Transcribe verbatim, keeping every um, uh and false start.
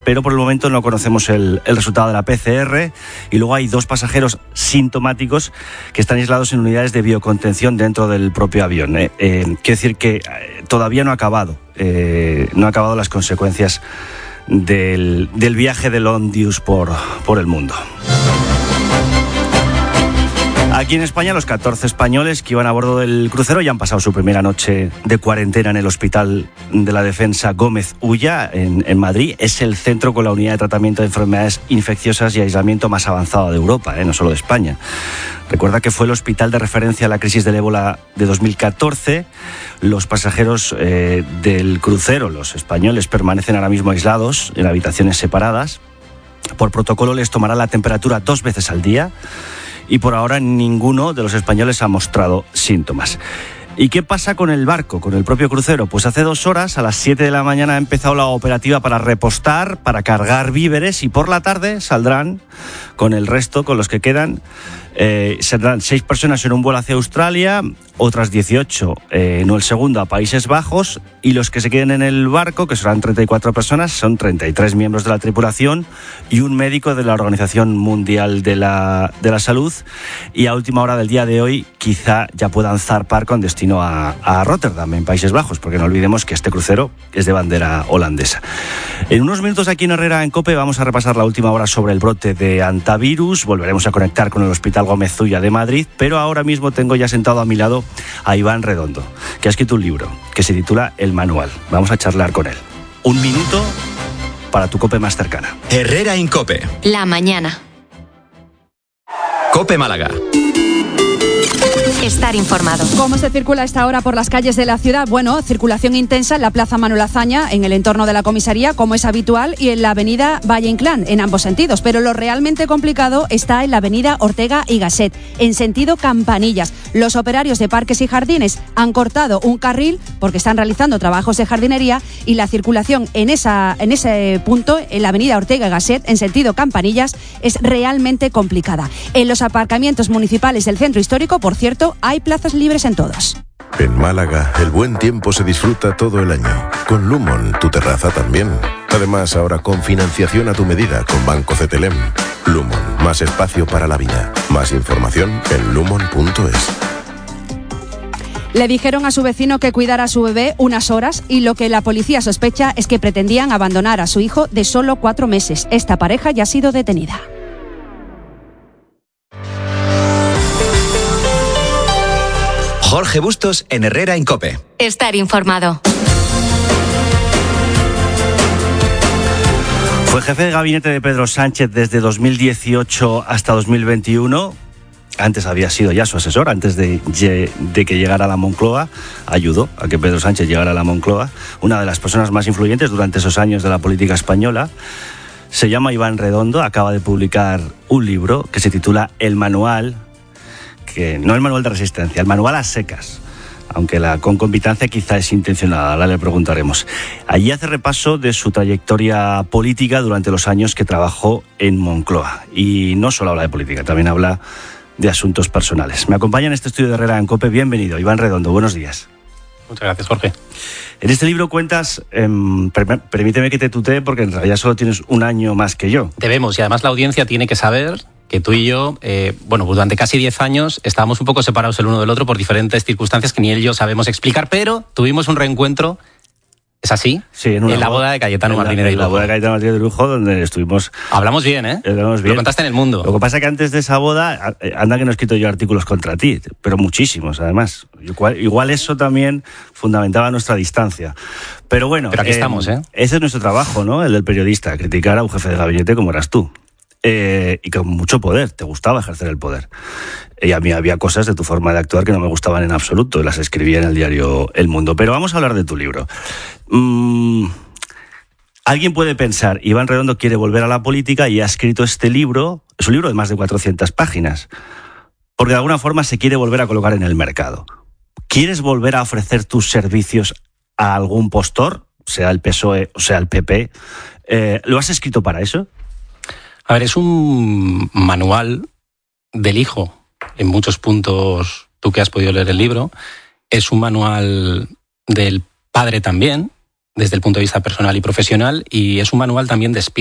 pero por el momento no conocemos el, el resultado de la P C R, y luego hay dos pasajeros sintomáticos que están aislados en unidades de biocontención dentro del propio avión. Eh, eh, quiero decir que eh, todavía no ha acabado, eh, no ha acabado las consecuencias del, del viaje de Londius por, por el mundo. Aquí en España, los catorce españoles que iban a bordo del crucero ya han pasado su primera noche de cuarentena en el Hospital de la Defensa Gómez Ulla, en, en Madrid. Es el centro con la unidad de tratamiento de enfermedades infecciosas y aislamiento más avanzado de Europa, ¿eh? No solo de España. Recuerda que fue el hospital de referencia a la crisis del ébola de dos mil catorce. Los pasajeros eh, del crucero, los españoles, permanecen ahora mismo aislados en habitaciones separadas. Por protocolo les tomará la temperatura dos veces al día. Y por ahora ninguno de los españoles ha mostrado síntomas. ¿Y qué pasa con el barco, con el propio crucero? Pues hace dos horas, a las siete de la mañana, ha empezado la operativa para repostar, para cargar víveres, y por la tarde saldrán con el resto, con los que quedan. Eh, saldrán seis personas en un vuelo hacia Australia, otras dieciocho eh, en el segundo a Países Bajos, y los que se queden en el barco, que serán treinta y cuatro personas, son treinta y tres miembros de la tripulación y un médico de la Organización Mundial de la, de la Salud. Y a última hora del día de hoy quizá ya puedan zarpar con destino a, a Rotterdam, en Países Bajos, porque no olvidemos que este crucero es de bandera holandesa. En unos minutos aquí en Herrera en COPE vamos a repasar la última hora sobre el brote de antivirus. Volveremos a conectar con el Hospital Gómez Ulla de Madrid, pero ahora mismo tengo ya sentado a mi lado a Iván Redondo, que ha escrito un libro que se titula El Manual. Vamos a charlar con él. Un minuto para tu COPE más cercana. Herrera en COPE. La mañana. COPE Málaga. Estar informado. ¿Cómo se circula a esta hora por las calles de la ciudad? Bueno, circulación intensa en la Plaza Manuel Azaña, en el entorno de la comisaría, como es habitual, y en la avenida Valle Inclán, en ambos sentidos. Pero lo realmente complicado está en la avenida Ortega y Gasset, en sentido Campanillas. Los operarios de Parques y Jardines han cortado un carril porque están realizando trabajos de jardinería, y la circulación en, esa, en ese punto, en la avenida Ortega y Gasset, en sentido Campanillas, es realmente complicada. En los aparcamientos municipales del centro histórico, por cierto, hay plazas libres en todos. En Málaga, el buen tiempo se disfruta todo el año. Con Lumon, tu terraza también. Además, ahora con financiación a tu medida con Banco Cetelem. Lumon, más espacio para la vida. Más información en lumon punto es. Le dijeron a su vecino que cuidara a su bebé unas horas, y lo que la policía sospecha es que pretendían abandonar a su hijo de solo cuatro meses. Esta pareja ya ha sido detenida. Jorge Bustos en Herrera en COPE. Estar informado. Fue jefe de gabinete de Pedro Sánchez desde dos mil dieciocho hasta dos mil veintiuno. Antes había sido ya su asesor, antes de, de que llegara a la Moncloa. Ayudó a que Pedro Sánchez llegara a la Moncloa. Una de las personas más influyentes durante esos años de la política española. Se llama Iván Redondo, acaba de publicar un libro que se titula El Manual, que no el manual de resistencia, el manual a secas, aunque la concombitancia quizá es intencionada, ahora le preguntaremos. Allí hace repaso de su trayectoria política durante los años que trabajó en Moncloa. Y no solo habla de política, también habla de asuntos personales. Me acompaña en este estudio de Herrera en COPE. Bienvenido, Iván Redondo, buenos días. Muchas gracias, Jorge. En este libro cuentas, eh, permíteme que te tutee porque en realidad solo tienes un año más que yo. Debemos, y además la audiencia tiene que saber que tú y yo, eh, bueno, pues durante casi diez años estábamos un poco separados el uno del otro por diferentes circunstancias que ni él y yo sabemos explicar, pero tuvimos un reencuentro, ¿es así? Sí, en, una en la boda de Cayetano Martínez de Lujo. En la boda de Cayetano Martínez de Lujo, donde estuvimos... Hablamos bien, ¿eh? Hablamos bien. Lo contaste en El Mundo. Lo que pasa es que antes de esa boda, anda que no he escrito yo artículos contra ti, pero muchísimos, además. Igual, igual eso también fundamentaba nuestra distancia. Pero bueno... Pero aquí eh, estamos, ¿eh? Ese es nuestro trabajo, ¿no? El del periodista, criticar a un jefe de gabinete como eras tú. Eh, y con mucho poder, te gustaba ejercer el poder. Y a mí había cosas de tu forma de actuar que no me gustaban en absoluto, y las escribía en el diario El Mundo. Pero vamos a hablar de tu libro. Mm, alguien puede pensar, Iván Redondo quiere volver a la política y ha escrito este libro, es un libro de más de cuatrocientas páginas, porque de alguna forma se quiere volver a colocar en el mercado. ¿Quieres volver a ofrecer tus servicios a algún postor, sea el P S O E o sea el P P? Eh, ¿Lo has escrito para eso? A ver, es un manual del hijo, en muchos puntos, tú que has podido leer el libro, es un manual del padre también, desde el punto de vista personal y profesional, y es un manual también de espía.